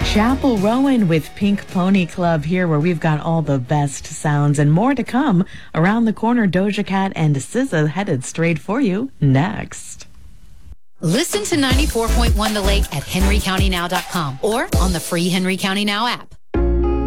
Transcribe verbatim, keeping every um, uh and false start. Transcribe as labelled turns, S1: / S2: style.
S1: Chapel Rowan with Pink Pony Club here, where we've got all the best sounds and more to come. Around the corner, Doja Cat and S Z A headed straight for you next.
S2: Listen to ninety-four point one The Lake at henry county now dot com or on the free Henry County Now app.